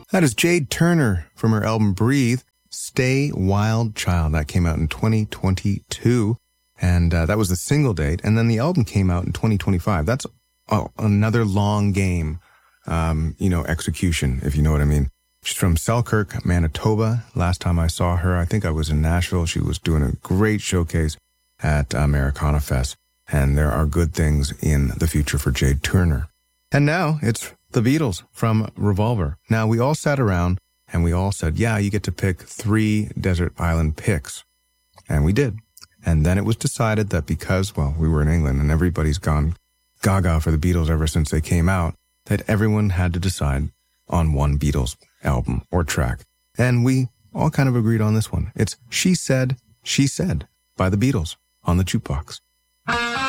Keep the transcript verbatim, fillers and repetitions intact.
That is Jade Turner from her album Breathe, Stay Wild Child. That came out in twenty twenty-two, and uh, that was the single date. And then the album came out in twenty twenty-five. That's oh, another long game, um, you know, execution, if you know what I mean. She's from Selkirk, Manitoba. Last time I saw her, I think I was in Nashville. She was doing a great showcase at Americana Fest. And there are good things in the future for Jade Turner. And now it's the Beatles from Revolver. Now, we all sat around and we all said, yeah, you get to pick three desert island picks. And we did. And then it was decided that because, well, we were in England and everybody's gone gaga for the Beatles ever since they came out, that everyone had to decide on one Beatles album or track. And we all kind of agreed on this one. It's She Said, She Said by the Beatles on the Jukebox.